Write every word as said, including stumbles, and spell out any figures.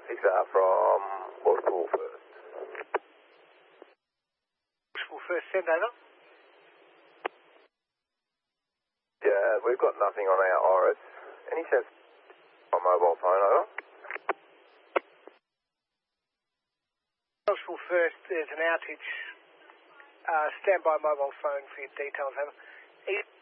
Six R from Waterfall First. Waterfall First, send over. Yeah, we've got nothing on our Iris. Any sense on mobile phone, over? Waterfall First, there's an outage. Uh, stand by mobile phone for your details, over.